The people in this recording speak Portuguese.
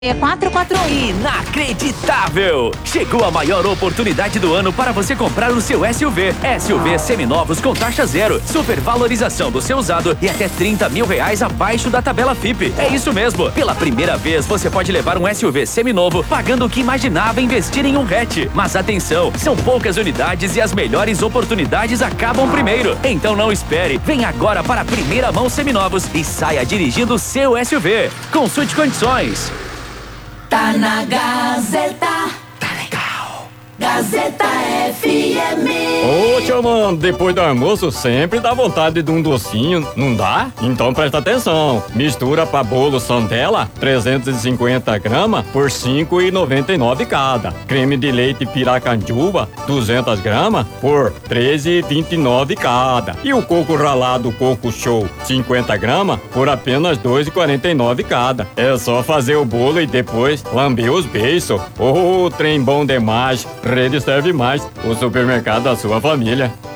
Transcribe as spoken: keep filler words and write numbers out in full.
É quatro quatro um. Inacreditável! Chegou a maior oportunidade do ano para você comprar o seu S U V. S U V seminovos com taxa zero, supervalorização do seu usado e até trinta mil reais abaixo da tabela F I P. É isso mesmo! Pela primeira vez você pode levar um S U V seminovo pagando o que imaginava investir em um hatch. Mas atenção, são poucas unidades e as melhores oportunidades acabam primeiro. Então não espere, vem agora para a primeira mão seminovos e saia dirigindo o seu S U V. Consulte condições. Tá na Gazeta. Tá legal. Gazeta F M. Ô, tio mano, depois do almoço sempre dá vontade de um docinho, não dá? Então presta atenção. Mistura pra bolo Santella, trezentos e cinquenta gramas por cinco reais e noventa e nove cada. Creme de leite Piracanjuba, duzentas gramas por treze reais e vinte e nove cada. E o coco ralado Coco Show, cinquenta gramas por apenas dois reais e quarenta e nove cada. É só fazer o bolo e depois lamber os beiços. Ô, trem bom demais. Rede serve mais. O supermercado da sua família.